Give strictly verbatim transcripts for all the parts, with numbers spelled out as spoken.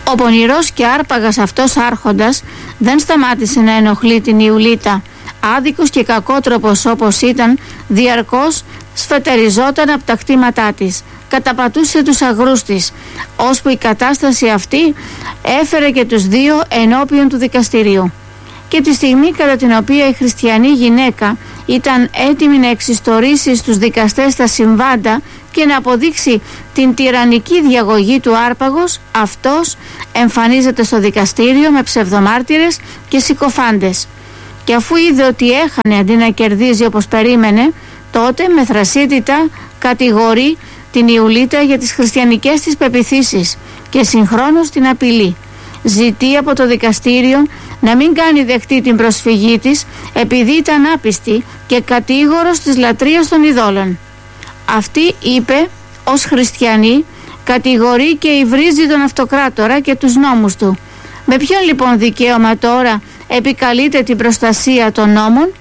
Ο πονηρός και άρπαγας αυτός άρχοντας δεν σταμάτησε να ενοχλεί την Ιουλίτα. Άδικος και κακότροπος όπως ήταν, διαρκώς σφετεριζόταν από τα χτήματά της, καταπατούσε τους αγρούς της, ώσπου η κατάσταση αυτή έφερε και τους δύο ενώπιον του δικαστηρίου. Και τη στιγμή κατά την οποία η χριστιανή γυναίκα ήταν έτοιμη να εξιστορήσει στους δικαστές τα συμβάντα και να αποδείξει την τυραννική διαγωγή του άρπαγος, αυτός εμφανίζεται στο δικαστήριο με ψευδομάρτυρες και συκοφάντες. Και αφού είδε ότι έχανε αντί να κερδίζει όπως περίμενε, τότε με θρασίτητα κατηγορεί την Ιουλίτα για τις χριστιανικές της πεποιθήσεις και συγχρόνως την απειλεί. Ζητεί από το δικαστήριο να μην κάνει δεκτή την προσφυγή της επειδή ήταν άπιστη και κατήγορος της λατρείας των ειδόλων. Αυτή, είπε, ως χριστιανή κατηγορεί και υβρίζει τον αυτοκράτορα και τους νόμους του. Με ποιον λοιπόν δικαίωμα τώρα επικαλείται την προστασία των νόμων?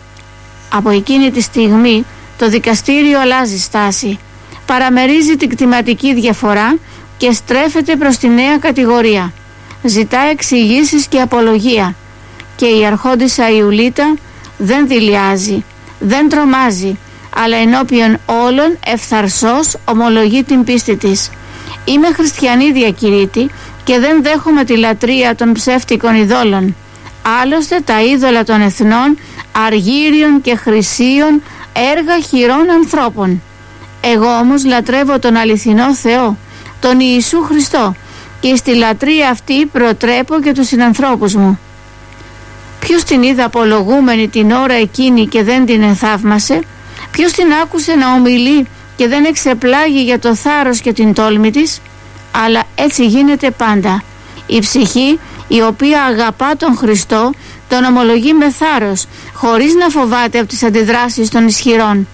Από εκείνη τη στιγμή το δικαστήριο αλλάζει στάση, παραμερίζει την κτηματική διαφορά και στρέφεται προς τη νέα κατηγορία. Ζητά εξηγήσεις και απολογία και η αρχόντισσα Ιουλίτα δεν δειλιάζει, δεν τρομάζει, αλλά ενώπιον όλων ευθαρσώς ομολογεί την πίστη της. Είμαι χριστιανή, διακηρύττει, και δεν δέχομαι τη λατρεία των ψεύτικων ειδόλων. Άλλωστε τα είδωλα των εθνών, αργύριων και χρυσίων, έργα χειρών ανθρώπων. Εγώ όμως λατρεύω τον αληθινό Θεό, τον Ιησού Χριστό, και στη λατρεία αυτή προτρέπω και τους συνανθρώπους μου. Ποιος την είδε απολογούμενη την ώρα εκείνη και δεν την ενθαύμασε? Ποιος την άκουσε να ομιλεί και δεν εξεπλάγει για το θάρρος και την τόλμη της? Αλλά έτσι γίνεται πάντα. Η ψυχή η οποία αγαπά τον Χριστό τον ομολογεί με θάρρος, χωρίς να φοβάται από τις αντιδράσεις των ισχυρών.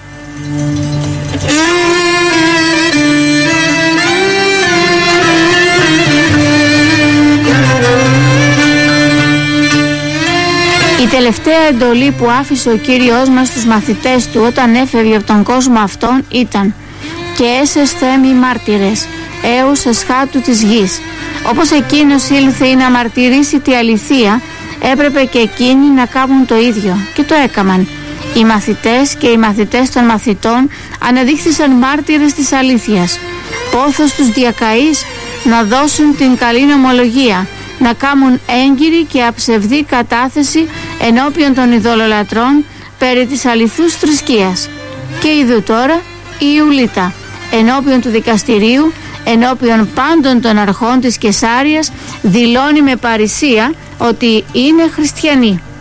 Η τελευταία εντολή που άφησε ο Κύριος μας στους μαθητές του όταν έφευγε από τον κόσμο αυτόν ήταν «Και έσεσθε μη μάρτυρες, έως εσχάτου της γης». Όπως εκείνος ήλθε ή να μαρτυρήσει τη αληθεία, έπρεπε και εκείνοι να κάνουν το ίδιο, και το έκαμαν. Οι μαθητές και οι μαθητές των μαθητών ανεδείχθησαν μάρτυρες της αλήθειας. Πόθος τους διακαείς να δώσουν την καλή ομολογία, να κάνουν έγκυρη και αψευδή κατάθεση ενώπιον των ειδωλολατρών περί της αληθούς θρησκείας. Και ειδού τώρα η Ιουλίτα ενώπιον του δικαστηρίου, ενώπιον πάντων των αρχών της Κεσάριας, δηλώνει με παρησία ότι είναι χριστιανή.